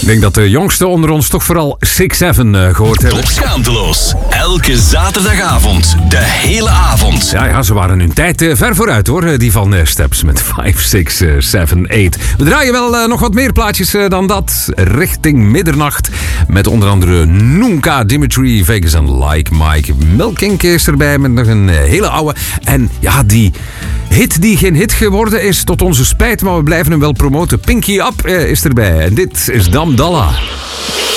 denk dat de jongsten onder ons toch vooral 6-7 gehoord hebben. Top schaamteloos. Elke zaterdagavond. De hele avond. Ja, ze waren hun tijd ver vooruit hoor. Die van Steps met 5, 6, 7, 8. We draaien wel nog wat meer plaatjes dan dat. Richting middernacht. Met onder andere Nunca, Dimitri Vegas en Like Mike. Milkink is erbij met nog een hele oude. En ja, die hit die geen hit geworden is, tot onze spijt. Maar we blijven hem wel promoten. Pinky Up is erbij. En dit is Dam Dalla.